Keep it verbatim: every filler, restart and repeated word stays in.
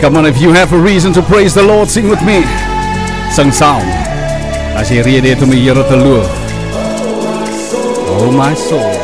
Come on, if you have a reason to praise the Lord, sing with me. Sing psalm. As jy rede het om die Here te loof. Oh my soul.